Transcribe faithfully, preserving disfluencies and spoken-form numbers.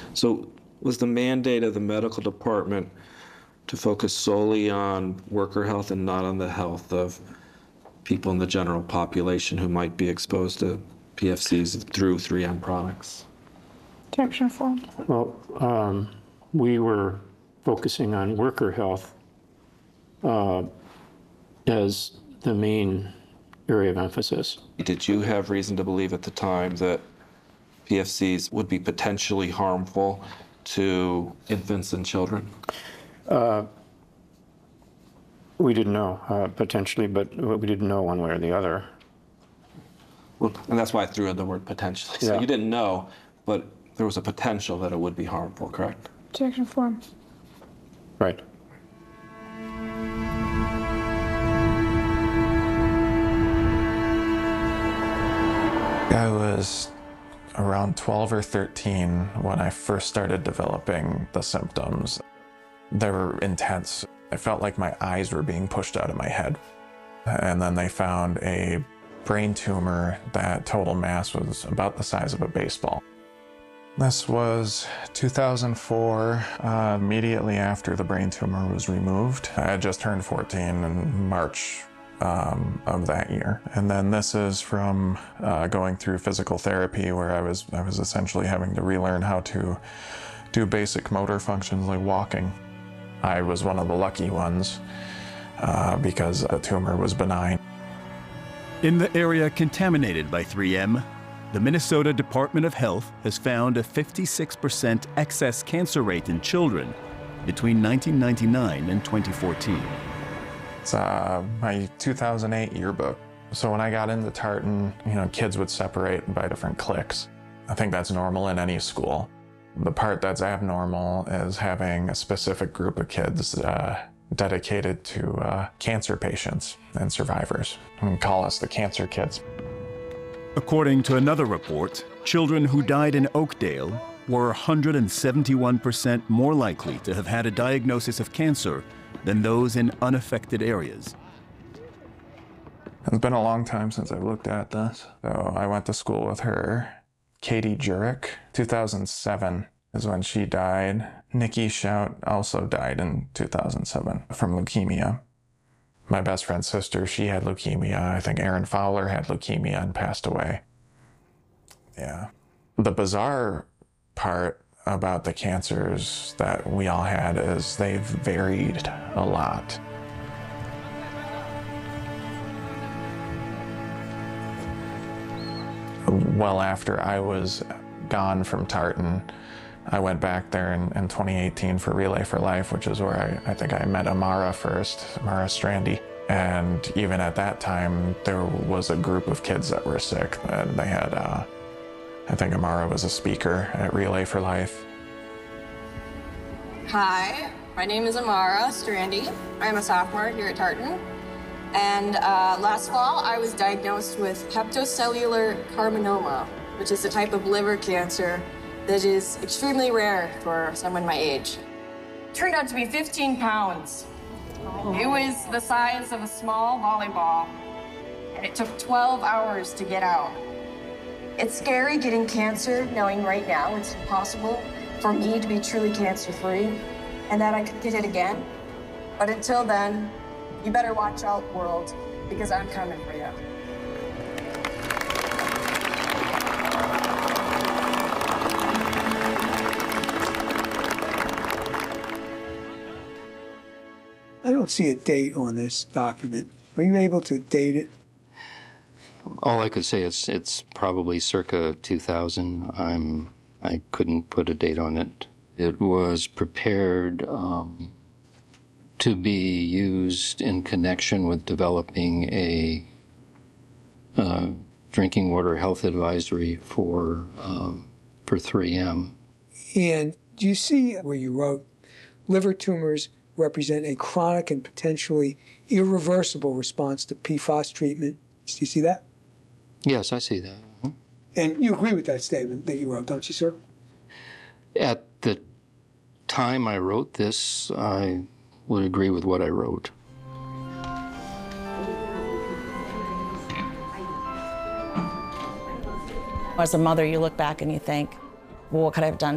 So was the mandate of the medical department to focus solely on worker health and not on the health of people in the general population who might be exposed to P F Cs through three M products? Objection form. Well, um, we were focusing on worker health uh, as the main area of emphasis. Did you have reason to believe at the time that P F Cs would be potentially harmful to infants and children? Uh, we didn't know, uh, potentially, but we didn't know one way or the other. Well, and that's why I threw in the word potentially. So Yeah. you didn't know, but there was a potential that it would be harmful, correct? Objection form. Right. I was around twelve or thirteen when I first started developing the symptoms. They were intense. I felt like my eyes were being pushed out of my head. And then they found a brain tumor that total mass was about the size of a baseball. This was two thousand four, uh, immediately after the brain tumor was removed. I had just turned fourteen in March um, of that year. And then this is from uh, going through physical therapy, where I was, I was essentially having to relearn how to do basic motor functions like walking. I was one of the lucky ones uh, because the tumor was benign. In the area contaminated by three M, the Minnesota Department of Health has found a fifty-six percent excess cancer rate in children between nineteen ninety-nine and twenty fourteen. It's uh, my two thousand eight yearbook. So when I got into Tartan, you know, kids would separate by different cliques. I think that's normal in any school. The part that's abnormal is having a specific group of kids uh, dedicated to uh, cancer patients and survivors. We can call us the cancer kids. According to another report, children who died in Oakdale were one hundred seventy-one percent more likely to have had a diagnosis of cancer than those in unaffected areas. It's been a long time since I've looked at this. So I went to school with her. Katie Jurek, two thousand seven is when she died. Nikki Shout also died in two thousand seven from leukemia. My best friend's sister, she had leukemia. I think Aaron Fowler had leukemia and passed away. Yeah. The bizarre part about the cancers that we all had is they've varied a lot. Well after I was gone from Tartan, I went back there in, in twenty eighteen for Relay for Life, which is where I, I think I met Amara first, Amara Strandy. And even at that time, there was a group of kids that were sick. And they had, uh, I think Amara was a speaker at Relay for Life. Hi, my name is Amara Strandy. I'm a sophomore here at Tartan. And uh, last fall, I was diagnosed with hepatocellular carcinoma, which is a type of liver cancer that is extremely rare for someone my age. It turned out to be fifteen pounds. It was the size of a small volleyball, and it took twelve hours to get out. It's scary getting cancer, knowing right now it's impossible for me to be truly cancer-free, and that I could get it again. But until then, you better watch out, world, because I'm coming for you. I don't see a date on this document. Are you able to date it? All I could say is it's probably circa two thousand. I'm, I couldn't put a date on it. It was prepared um, to be used in connection with developing a uh, drinking water health advisory for, um, for three M. And do you see where you wrote, liver tumors represent a chronic and potentially irreversible response to P FAS treatment? Do you see that? Yes, I see that. Mm-hmm. And you agree with that statement that you wrote, don't you, sir? At the time I wrote this, I would agree with what I wrote. As a mother, you look back and you think, well, what could I have done